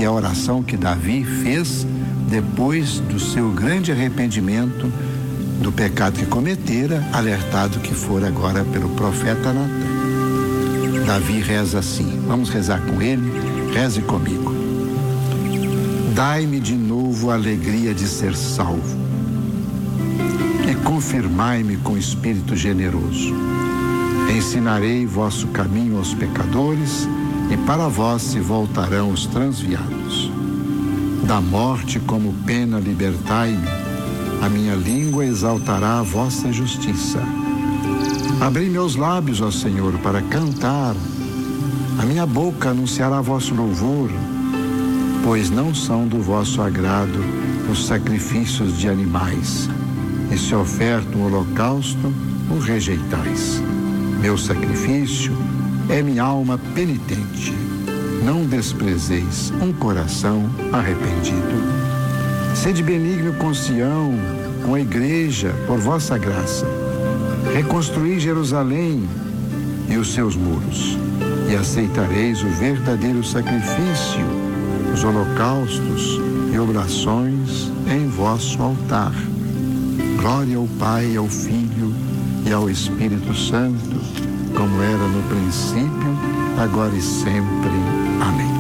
que é a oração que Davi fez depois do seu grande arrependimento do pecado que cometera, alertado que fora agora pelo profeta Natan. Davi reza assim, vamos rezar com ele, reze comigo. Dai-me de novo a alegria de ser salvo e confirmai-me com espírito generoso. Ensinarei vosso caminho aos pecadores e para vós se voltarão os transviados. Da morte como pena libertai-me, a minha língua exaltará a vossa justiça. Abri meus lábios, ó Senhor, para cantar, a minha boca anunciará vosso louvor, pois não são do vosso agrado os sacrifícios de animais, e se oferta um holocausto, o rejeitais. Meu sacrifício é minha alma penitente. Não desprezeis um coração arrependido. Sede benigno com Sião, com a igreja, por vossa graça. Reconstruí Jerusalém e os seus muros, e aceitareis o verdadeiro sacrifício, os holocaustos e oblações em vosso altar. Glória ao Pai, ao Filho e ao Espírito Santo, como era no princípio, agora e sempre. Amém.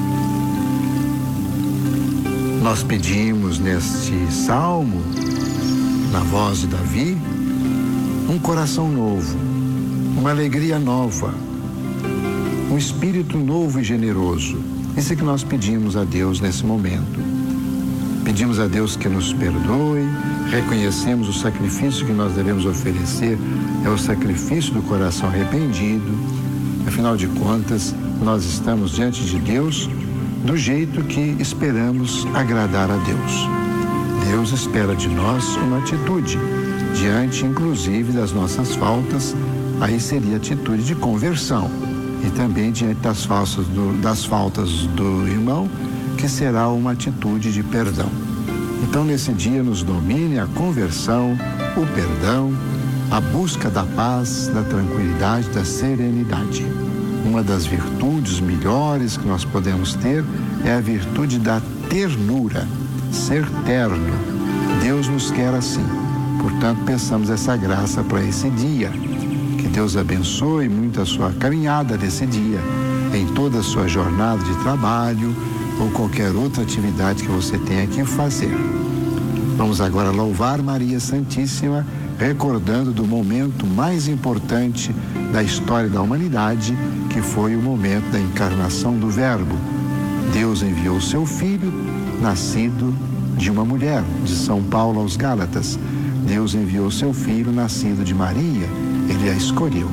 Nós pedimos neste salmo, na voz de Davi, um coração novo, uma alegria nova, um espírito novo e generoso. Isso é que nós pedimos a Deus nesse momento. Pedimos a Deus que nos perdoe, reconhecemos o sacrifício que nós devemos oferecer, é o sacrifício do coração arrependido. Afinal de contas, nós estamos diante de Deus do jeito que esperamos agradar a Deus. Deus espera de nós uma atitude, diante inclusive das nossas faltas, aí seria atitude de conversão, e também diante das faltas do irmão, que será uma atitude de perdão. Então nesse dia nos domine a conversão, o perdão, a busca da paz, da tranquilidade, da serenidade. Uma das virtudes melhores que nós podemos ter é a virtude da ternura, ser terno. Deus nos quer assim. Portanto, peçamos essa graça para esse dia. Que Deus abençoe muito a sua caminhada desse dia, em toda a sua jornada de trabalho ou qualquer outra atividade que você tenha que fazer. Vamos agora louvar Maria Santíssima, recordando do momento mais importante da história da humanidade, que foi o momento da encarnação do Verbo. Deus enviou seu Filho, nascido de uma mulher, de São Paulo aos Gálatas. Deus enviou seu Filho, nascido de Maria, ele a escolheu.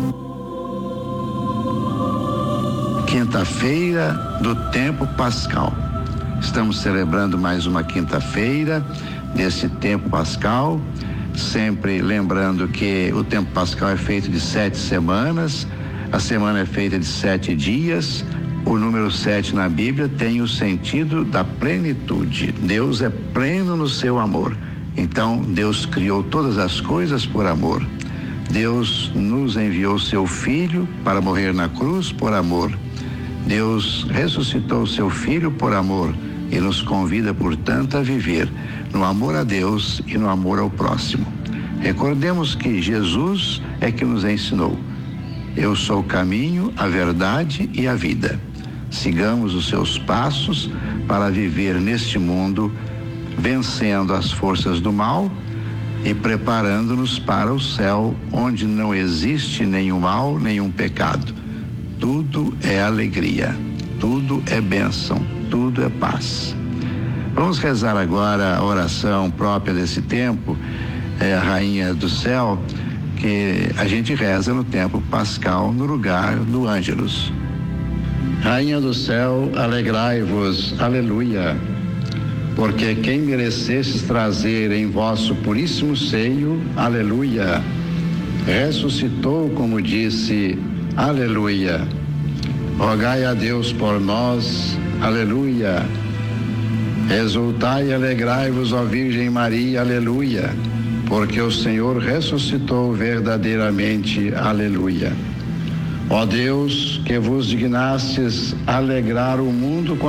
Quinta-feira do tempo pascal. Estamos celebrando mais uma quinta-feira desse tempo pascal, sempre lembrando que o tempo pascal é feito de 7 semanas, a semana é feita de 7 dias. O número 7 na Bíblia tem o sentido da plenitude. Deus é pleno no seu amor. Então, Deus criou todas as coisas por amor. Deus nos enviou seu Filho para morrer na cruz por amor. Deus ressuscitou seu Filho por amor e nos convida, portanto, a viver no amor a Deus e no amor ao próximo. Recordemos que Jesus é que nos ensinou: eu sou o caminho, a verdade e a vida. Sigamos os seus passos para viver neste mundo, vencendo as forças do mal e preparando-nos para o céu, onde não existe nenhum mal, nenhum pecado. Tudo é alegria, tudo é bênção, tudo é paz. Vamos rezar agora a oração própria desse tempo, a Rainha do Céu, que a gente reza no tempo pascal, no lugar do Ângelus. Rainha do Céu, alegrai-vos, aleluia, porque quem merecestes trazer em vosso puríssimo seio, aleluia, ressuscitou, como disse, aleluia. Rogai a Deus por nós, aleluia. Exultai e alegrai-vos, ó Virgem Maria, aleluia, porque o Senhor ressuscitou verdadeiramente, aleluia. Ó Deus, que vos dignastes alegrar o mundo com